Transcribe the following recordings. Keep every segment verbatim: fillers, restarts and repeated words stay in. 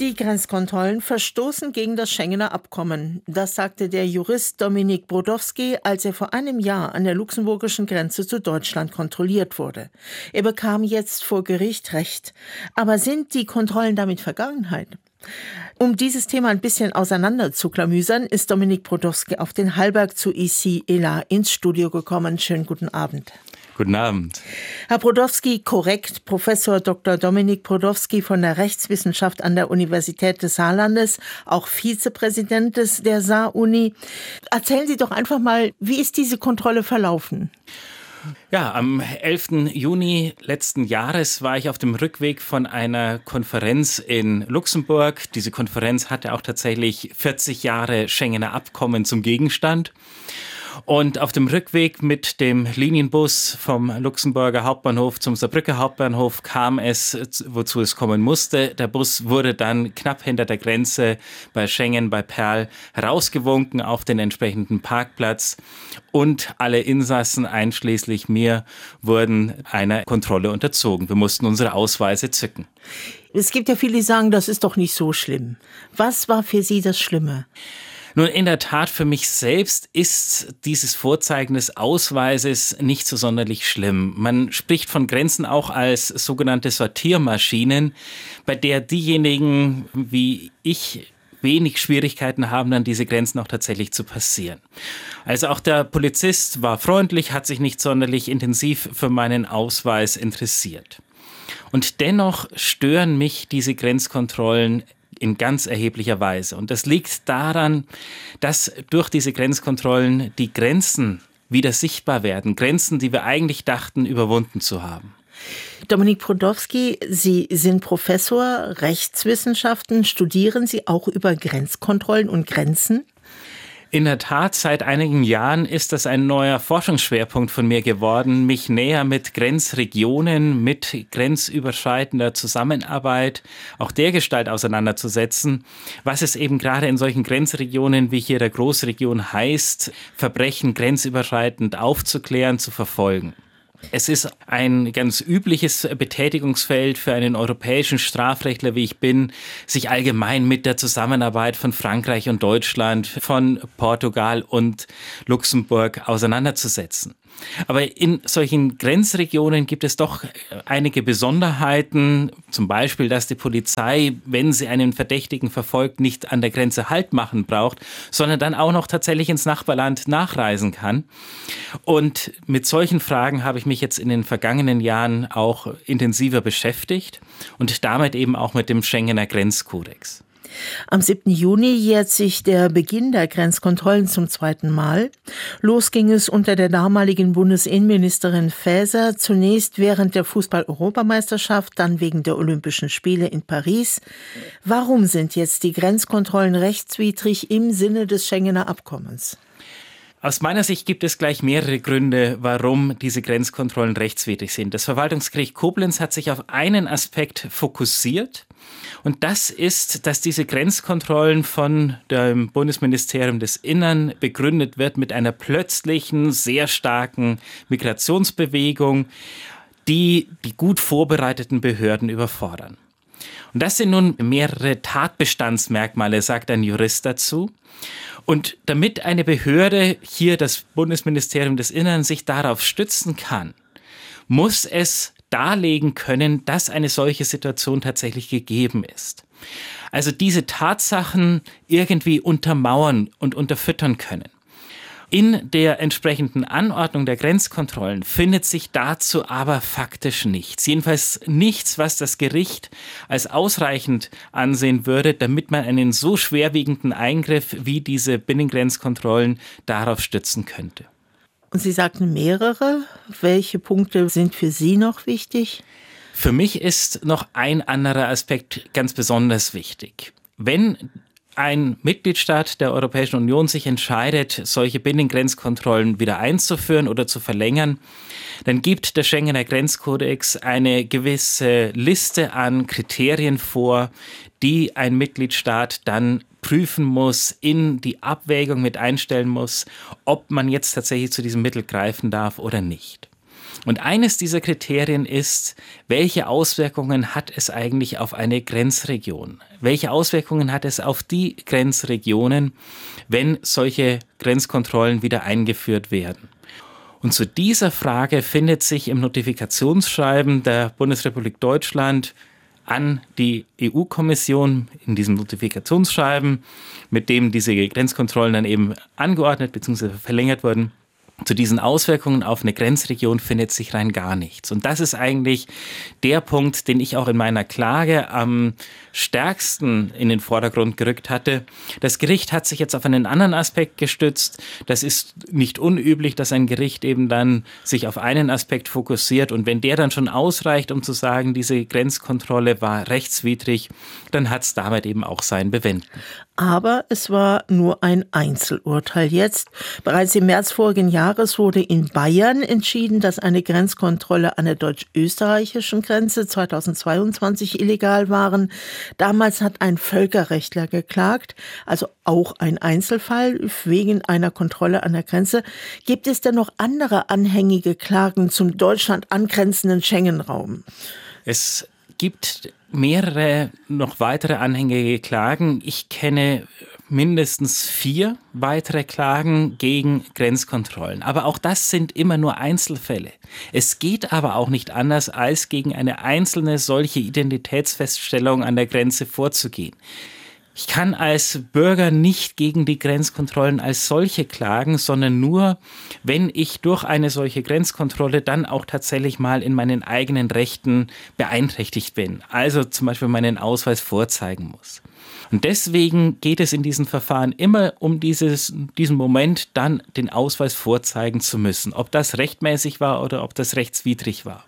Die Grenzkontrollen verstoßen gegen das Schengener Abkommen. Das sagte der Jurist Dominik Brodowski, als er vor einem Jahr an der luxemburgischen Grenze zu Deutschland kontrolliert wurde. Er bekam jetzt vor Gericht Recht. Aber sind die Kontrollen damit Vergangenheit? Um dieses Thema ein bisschen auseinander zu klamüsern, ist Dominik Brodowski auf den Hallberg zu Ici et là ins Studio gekommen. Schönen guten Abend. Guten Abend. Herr Brodowski, korrekt, Professor Doktor Dominik Brodowski von der Rechtswissenschaft an der Universität des Saarlandes, auch Vizepräsident des der Saar-Uni. Erzählen Sie doch einfach mal, wie ist diese Kontrolle verlaufen? Ja, am elften Juni letzten Jahres war ich auf dem Rückweg von einer Konferenz in Luxemburg. Diese Konferenz hatte auch tatsächlich vierzig Jahre Schengener Abkommen zum Gegenstand. Und auf dem Rückweg mit dem Linienbus vom Luxemburger Hauptbahnhof zum Saarbrücker Hauptbahnhof kam es, wozu es kommen musste. Der Bus wurde dann knapp hinter der Grenze bei Schengen, bei Perl, herausgewunken auf den entsprechenden Parkplatz. Und alle Insassen, einschließlich mir, wurden einer Kontrolle unterzogen. Wir mussten unsere Ausweise zücken. Es gibt ja viele, die sagen, das ist doch nicht so schlimm. Was war für Sie das Schlimme? Nun, in der Tat, für mich selbst ist dieses Vorzeigen des Ausweises nicht so sonderlich schlimm. Man spricht von Grenzen auch als sogenannte Sortiermaschinen, bei der diejenigen wie ich wenig Schwierigkeiten haben, dann diese Grenzen auch tatsächlich zu passieren. Also auch der Polizist war freundlich, hat sich nicht sonderlich intensiv für meinen Ausweis interessiert. Und dennoch stören mich diese Grenzkontrollen in ganz erheblicher Weise. Und das liegt daran, dass durch diese Grenzkontrollen die Grenzen wieder sichtbar werden. Grenzen, die wir eigentlich dachten, überwunden zu haben. Dominik Brodowski, Sie sind Professor Rechtswissenschaften. Studieren Sie auch über Grenzkontrollen und Grenzen? In der Tat, seit einigen Jahren ist das ein neuer Forschungsschwerpunkt von mir geworden, mich näher mit Grenzregionen, mit grenzüberschreitender Zusammenarbeit, auch dergestalt auseinanderzusetzen, was es eben gerade in solchen Grenzregionen, wie hier der Großregion heißt, Verbrechen grenzüberschreitend aufzuklären, zu verfolgen. Es ist ein ganz übliches Betätigungsfeld für einen europäischen Strafrechtler, wie ich bin, sich allgemein mit der Zusammenarbeit von Frankreich und Deutschland, von Portugal und Luxemburg auseinanderzusetzen. Aber in solchen Grenzregionen gibt es doch einige Besonderheiten, zum Beispiel, dass die Polizei, wenn sie einen Verdächtigen verfolgt, nicht an der Grenze Halt machen braucht, sondern dann auch noch tatsächlich ins Nachbarland nachreisen kann. Und mit solchen Fragen habe ich mich jetzt in den vergangenen Jahren auch intensiver beschäftigt und damit eben auch mit dem Schengener Grenzkodex. Am siebten Juni jährt sich der Beginn der Grenzkontrollen zum zweiten Mal. Los ging es unter der damaligen Bundesinnenministerin Faeser, zunächst während der Fußball-Europameisterschaft, dann wegen der Olympischen Spiele in Paris. Warum sind jetzt die Grenzkontrollen rechtswidrig im Sinne des Schengener Abkommens? Aus meiner Sicht gibt es gleich mehrere Gründe, warum diese Grenzkontrollen rechtswidrig sind. Das Verwaltungsgericht Koblenz hat sich auf einen Aspekt fokussiert. Und das ist, dass diese Grenzkontrollen von dem Bundesministerium des Innern begründet wird mit einer plötzlichen, sehr starken Migrationsbewegung, die die gut vorbereiteten Behörden überfordern. Und das sind nun mehrere Tatbestandsmerkmale, sagt ein Jurist dazu. Und damit eine Behörde, hier das Bundesministerium des Innern, sich darauf stützen kann, muss es darlegen können, dass eine solche Situation tatsächlich gegeben ist. Also diese Tatsachen irgendwie untermauern und unterfüttern können. In der entsprechenden Anordnung der Grenzkontrollen findet sich dazu aber faktisch nichts. Jedenfalls nichts, was das Gericht als ausreichend ansehen würde, damit man einen so schwerwiegenden Eingriff wie diese Binnengrenzkontrollen darauf stützen könnte. Und Sie sagten mehrere. Welche Punkte sind für Sie noch wichtig? Für mich ist noch ein anderer Aspekt ganz besonders wichtig. Wenn ein Mitgliedstaat der Europäischen Union sich entscheidet, solche Binnengrenzkontrollen wieder einzuführen oder zu verlängern, dann gibt der Schengener Grenzkodex eine gewisse Liste an Kriterien vor, die ein Mitgliedstaat dann prüfen muss, in die Abwägung mit einstellen muss, ob man jetzt tatsächlich zu diesem Mittel greifen darf oder nicht. Und eines dieser Kriterien ist, welche Auswirkungen hat es eigentlich auf eine Grenzregion? Welche Auswirkungen hat es auf die Grenzregionen, wenn solche Grenzkontrollen wieder eingeführt werden? Und zu dieser Frage findet sich im Notifikationsschreiben der Bundesrepublik Deutschland an die E U-Kommission in diesem Notifikationsschreiben, mit dem diese Grenzkontrollen dann eben angeordnet bzw. verlängert wurden. Zu diesen Auswirkungen auf eine Grenzregion findet sich rein gar nichts. Und das ist eigentlich der Punkt, den ich auch in meiner Klage am stärksten in den Vordergrund gerückt hatte. Das Gericht hat sich jetzt auf einen anderen Aspekt gestützt. Das ist nicht unüblich, dass ein Gericht eben dann sich auf einen Aspekt fokussiert. Und wenn der dann schon ausreicht, um zu sagen, diese Grenzkontrolle war rechtswidrig, dann hat es damit eben auch sein Bewenden. Aber es war nur ein Einzelurteil jetzt. Bereits im März vorigen Jahres wurde in Bayern entschieden, dass eine Grenzkontrolle an der deutsch-österreichischen Grenze zweitausendzweiundzwanzig illegal waren. Damals hat ein Völkerrechtler geklagt, also auch ein Einzelfall wegen einer Kontrolle an der Grenze. Gibt es denn noch andere anhängige Klagen zum Deutschland angrenzenden Schengen-Raum? Es gibt mehrere noch weitere anhängige Klagen. Ich kenne mindestens vier weitere Klagen gegen Grenzkontrollen. Aber auch das sind immer nur Einzelfälle. Es geht aber auch nicht anders, als gegen eine einzelne solche Identitätsfeststellung an der Grenze vorzugehen. Ich kann als Bürger nicht gegen die Grenzkontrollen als solche klagen, sondern nur, wenn ich durch eine solche Grenzkontrolle dann auch tatsächlich mal in meinen eigenen Rechten beeinträchtigt bin. Also zum Beispiel meinen Ausweis vorzeigen muss. Und deswegen geht es in diesen Verfahren immer um dieses, diesen Moment, dann den Ausweis vorzeigen zu müssen. Ob das rechtmäßig war oder ob das rechtswidrig war.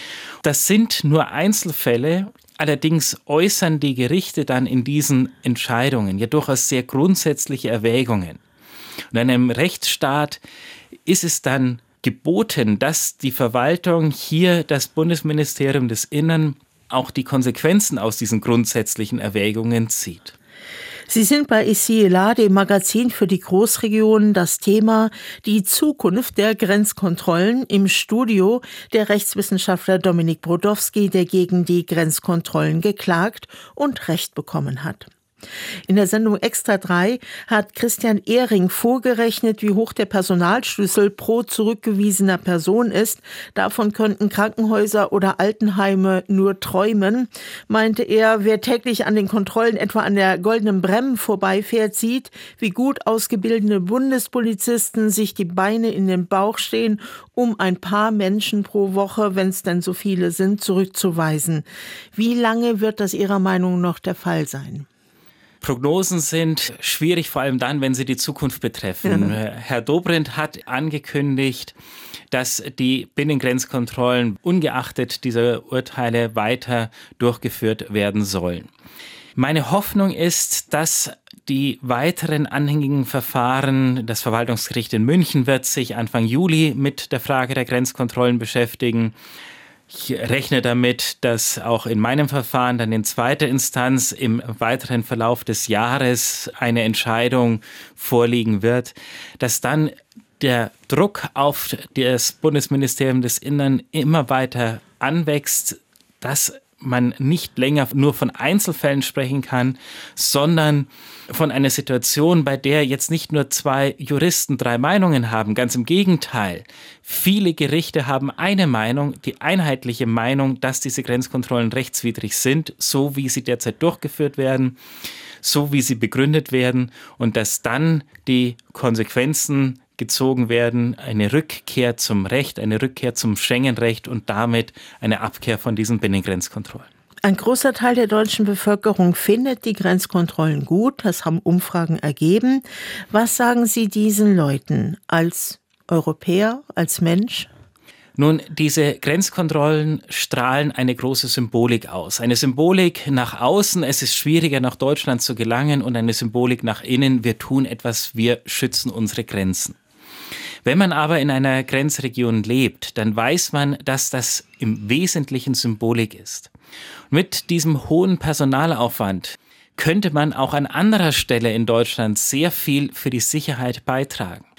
Das sind nur Einzelfälle. Allerdings äußern die Gerichte dann in diesen Entscheidungen ja durchaus sehr grundsätzliche Erwägungen. Und in einem Rechtsstaat ist es dann geboten, dass die Verwaltung hier, das Bundesministerium des Innern, auch die Konsequenzen aus diesen grundsätzlichen Erwägungen zieht. Sie sind bei ICILA, dem Magazin für die Großregionen, das Thema die Zukunft der Grenzkontrollen, im Studio der Rechtswissenschaftler Dominik Brodowski, der gegen die Grenzkontrollen geklagt und Recht bekommen hat. In der Sendung Extra drei hat Christian Ehring vorgerechnet, wie hoch der Personalschlüssel pro zurückgewiesener Person ist. Davon könnten Krankenhäuser oder Altenheime nur träumen, meinte er. Wer täglich an den Kontrollen etwa an der Goldenen Bremm vorbeifährt, sieht, wie gut ausgebildete Bundespolizisten sich die Beine in den Bauch stehen, um ein paar Menschen pro Woche, wenn es denn so viele sind, zurückzuweisen. Wie lange wird das Ihrer Meinung nach noch der Fall sein? Prognosen sind schwierig, vor allem dann, wenn sie die Zukunft betreffen. Ja. Herr Dobrindt hat angekündigt, dass die Binnengrenzkontrollen ungeachtet dieser Urteile weiter durchgeführt werden sollen. Meine Hoffnung ist, dass die weiteren anhängigen Verfahren, das Verwaltungsgericht in München wird sich Anfang Juli mit der Frage der Grenzkontrollen beschäftigen. Ich rechne damit, dass auch in meinem Verfahren dann in zweiter Instanz im weiteren Verlauf des Jahres eine Entscheidung vorliegen wird, dass dann der Druck auf das Bundesministerium des Innern immer weiter anwächst, dass man nicht länger nur von Einzelfällen sprechen kann, sondern von einer Situation, bei der jetzt nicht nur zwei Juristen drei Meinungen haben. Ganz im Gegenteil. Viele Gerichte haben eine Meinung, die einheitliche Meinung, dass diese Grenzkontrollen rechtswidrig sind, so wie sie derzeit durchgeführt werden, so wie sie begründet werden und dass dann die Konsequenzen gezogen werden, eine Rückkehr zum Recht, eine Rückkehr zum Schengen-Recht und damit eine Abkehr von diesen Binnengrenzkontrollen. Ein großer Teil der deutschen Bevölkerung findet die Grenzkontrollen gut, das haben Umfragen ergeben. Was sagen Sie diesen Leuten als Europäer, als Mensch? Nun, diese Grenzkontrollen strahlen eine große Symbolik aus. Eine Symbolik nach außen, es ist schwieriger nach Deutschland zu gelangen, und eine Symbolik nach innen, wir tun etwas, wir schützen unsere Grenzen. Wenn man aber in einer Grenzregion lebt, dann weiß man, dass das im Wesentlichen Symbolik ist. Mit diesem hohen Personalaufwand könnte man auch an anderer Stelle in Deutschland sehr viel für die Sicherheit beitragen.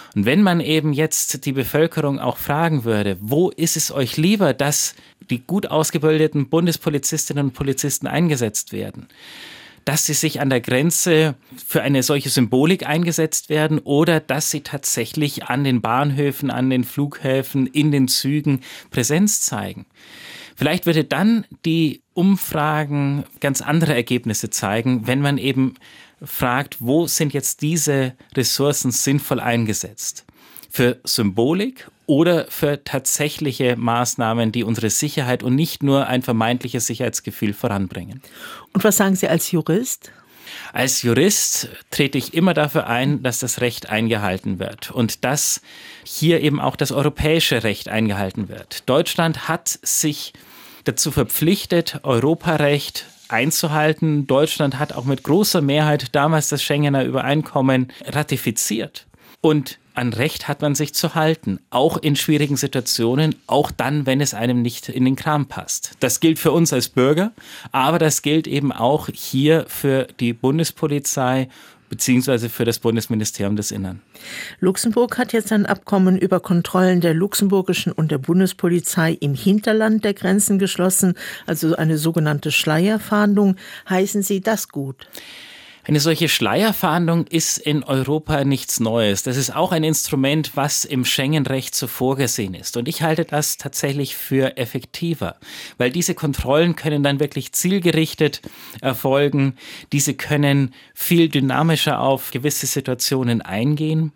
Und wenn man eben jetzt die Bevölkerung auch fragen würde, wo ist es euch lieber, dass die gut ausgebildeten Bundespolizistinnen und Polizisten eingesetzt werden, dass sie sich an der Grenze für eine solche Symbolik eingesetzt werden oder dass sie tatsächlich an den Bahnhöfen, an den Flughäfen, in den Zügen Präsenz zeigen. Vielleicht würde dann die Umfragen ganz andere Ergebnisse zeigen, wenn man eben fragt, wo sind jetzt diese Ressourcen sinnvoll eingesetzt? Für Symbolik oder für tatsächliche Maßnahmen, die unsere Sicherheit und nicht nur ein vermeintliches Sicherheitsgefühl voranbringen. Und was sagen Sie als Jurist? Als Jurist trete ich immer dafür ein, dass das Recht eingehalten wird und dass hier eben auch das europäische Recht eingehalten wird. Deutschland hat sich dazu verpflichtet, Europarecht einzuhalten. Deutschland hat auch mit großer Mehrheit damals das Schengener Übereinkommen ratifiziert. Und an Recht hat man sich zu halten, auch in schwierigen Situationen, auch dann, wenn es einem nicht in den Kram passt. Das gilt für uns als Bürger, aber das gilt eben auch hier für die Bundespolizei beziehungsweise für das Bundesministerium des Innern. Luxemburg hat jetzt ein Abkommen über Kontrollen der luxemburgischen und der Bundespolizei im Hinterland der Grenzen geschlossen, also eine sogenannte Schleierfahndung. Heißen Sie das gut? Eine solche Schleierfahndung ist in Europa nichts Neues. Das ist auch ein Instrument, was im Schengen-Recht so vorgesehen ist. Und ich halte das tatsächlich für effektiver, weil diese Kontrollen können dann wirklich zielgerichtet erfolgen. Diese können viel dynamischer auf gewisse Situationen eingehen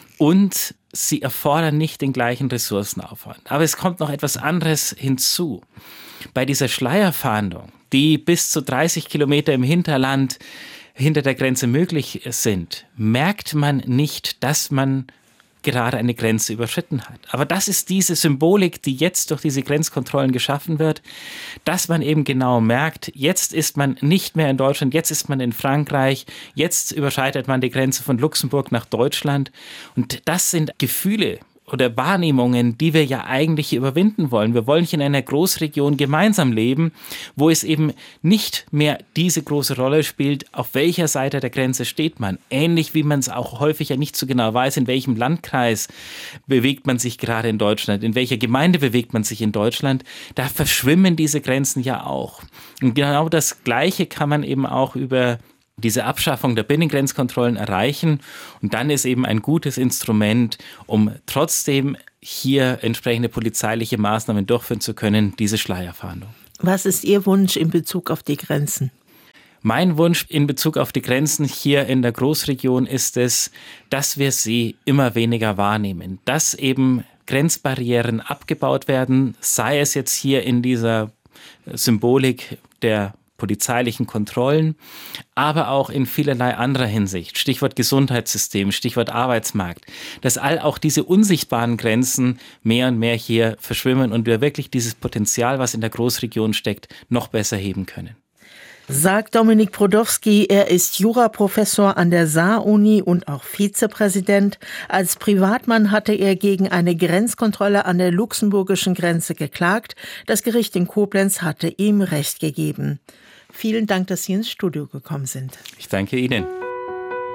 und sie erfordern nicht den gleichen Ressourcenaufwand. Aber es kommt noch etwas anderes hinzu. Bei dieser Schleierfahndung, die bis zu dreißig Kilometer im Hinterland hinter der Grenze möglich sind, merkt man nicht, dass man gerade eine Grenze überschritten hat. Aber das ist diese Symbolik, die jetzt durch diese Grenzkontrollen geschaffen wird, dass man eben genau merkt, jetzt ist man nicht mehr in Deutschland, jetzt ist man in Frankreich, jetzt überschreitet man die Grenze von Luxemburg nach Deutschland. Und das sind Gefühle oder Wahrnehmungen, die wir ja eigentlich überwinden wollen. Wir wollen hier in einer Großregion gemeinsam leben, wo es eben nicht mehr diese große Rolle spielt, auf welcher Seite der Grenze steht man. Ähnlich wie man es auch häufig ja nicht so genau weiß, in welchem Landkreis bewegt man sich gerade in Deutschland, in welcher Gemeinde bewegt man sich in Deutschland. Da verschwimmen diese Grenzen ja auch. Und genau das Gleiche kann man eben auch über diese Abschaffung der Binnengrenzkontrollen erreichen. Und dann ist eben ein gutes Instrument, um trotzdem hier entsprechende polizeiliche Maßnahmen durchführen zu können, diese Schleierfahndung. Was ist Ihr Wunsch in Bezug auf die Grenzen? Mein Wunsch in Bezug auf die Grenzen hier in der Großregion ist es, dass wir sie immer weniger wahrnehmen, dass eben Grenzbarrieren abgebaut werden, sei es jetzt hier in dieser Symbolik der polizeilichen Kontrollen, aber auch in vielerlei anderer Hinsicht. Stichwort Gesundheitssystem, Stichwort Arbeitsmarkt, dass all auch diese unsichtbaren Grenzen mehr und mehr hier verschwimmen und wir wirklich dieses Potenzial, was in der Großregion steckt, noch besser heben können. Sagt Dominik Brodowski, er ist Juraprofessor an der Saar-Uni und auch Vizepräsident. Als Privatmann hatte er gegen eine Grenzkontrolle an der luxemburgischen Grenze geklagt. Das Gericht in Koblenz hatte ihm Recht gegeben. Vielen Dank, dass Sie ins Studio gekommen sind. Ich danke Ihnen.